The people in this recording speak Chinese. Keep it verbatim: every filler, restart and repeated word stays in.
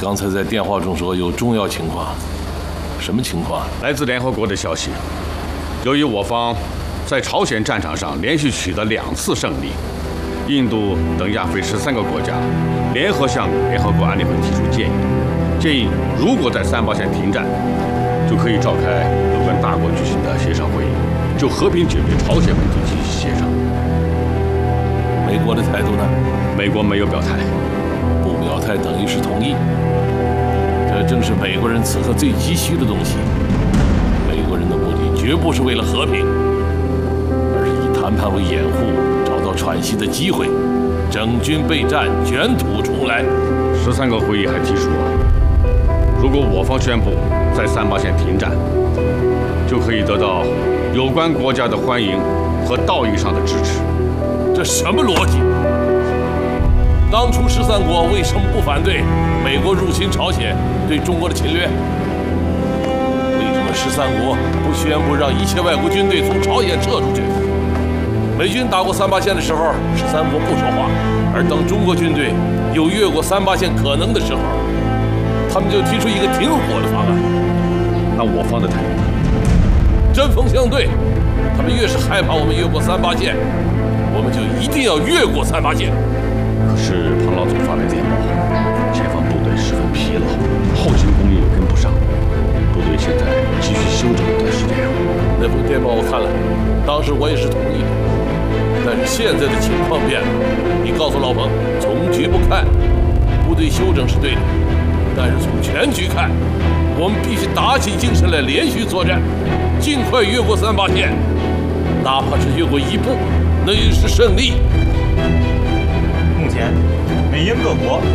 刚才在电话中说有重要情况，什么情况？ 来自联合国的消息，由于我方在朝鲜战场上连续取得两次胜利，印度等亚非十三个国家联合向联合国安理会提出建议，建议如果在三八线停战，就可以召开有关大国举行的协商会议，就和平解决朝鲜问题进行协商。 美国的态度呢？ 美国没有表态， 不表态等于是同意。这正是美国人此刻最急需的东西。美国人的目的绝不是为了和平，而是以谈判为掩护，找到喘息的机会，整军备战，卷土重来。 十三个会议还提出，如果我方宣布在三八线停战，就可以得到有关国家的欢迎和道义上的支持。 这什么逻辑？当初十三国为什么不反对美国入侵朝鲜对中国的侵略？为什么十三国不宣布让一切外国军队从朝鲜撤出去？美军打过三八线的时候，十三国不说话，而当中国军队有越过三八线可能的时候，他们就提出一个停火的方案。 那我方的态度针锋相对，他们越是害怕我们越过三八线，我们就一定要越过三八线。 可是庞老总发来电报，前方部队十分疲劳，后勤供应又跟不上，部队现在继续休整一段时间。 那封电报我看了，当时我也是同意的。但是现在的情况变了，你告诉老彭，从局不看，部队休整是对的，但是从全局看，我们必须打起精神来，连续作战，尽快越过三八线，哪怕是越过一步，那也是胜利。 目前，美英各国